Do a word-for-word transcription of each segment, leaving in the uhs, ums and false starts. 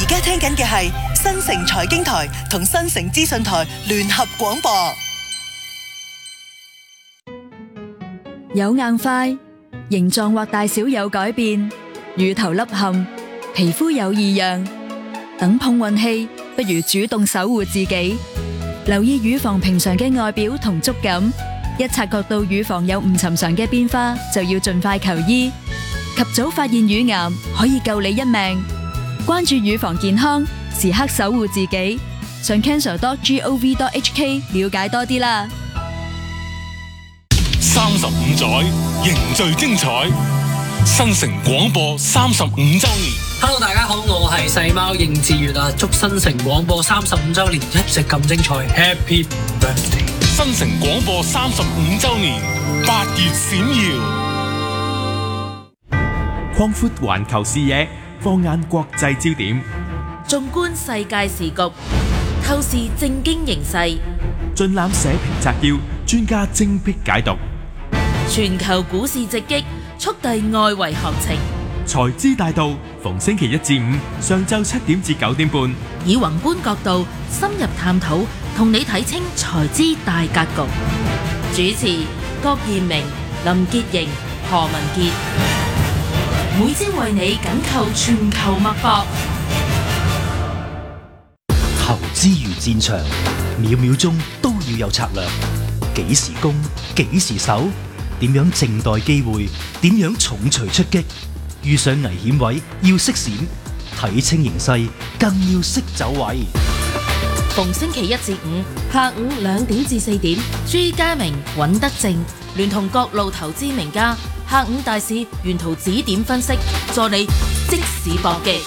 家聽緊嘅係新城財經台同新城資訊台聯合廣播。 有硬塊，形狀或大小有改變，乳頭凹陷，皮膚有異樣，等碰運氣，不如主動守護自己。留意乳房平常嘅外表同觸感，一察覺到乳房有唔尋常嘅變化，就要盡快求醫。及早發現乳癌，可以救你一命。關注乳房健康，時刻守護自己。上 cancer dot gov dot h k 了解多啲啦。 三十五載凝聚精彩，新城廣播三十五週年。 Hello， 大家好，我係細貓應志月啊！祝新城廣播三十五週年一直咁精彩 ，Happy Birthday！ 新城廣播三十五週年，八月閃耀。 擴闊環球視野，放眼國際焦點， 縱觀世界時局，透視政經形勢， 盡覽社評摘要，專家精闢解讀。 全球股市直擊，速遞外圍行情。 財資大道，逢星期一至五上晝七點至九點半， 以宏觀角度深入探討，同你睇清財資大格局。主持：郭彥明、林潔瑩、何文傑。每朝為你緊扣全球脈搏。 投資如戰場，秒秒鐘都要有策略。幾時攻，幾時守，點樣靜待機會，點樣重錘出擊。遇上危險位要識閃，睇清形勢更要識走位。 逢星期一至五下午兩點至四點，朱家明、尹德正聯同各路投資名家，下午大市沿途指點分析，助你即時搏擊。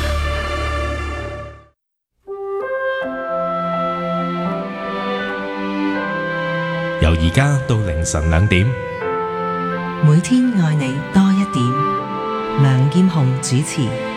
由而家到凌晨兩點， 每天愛你多一點。梁劍虹主持。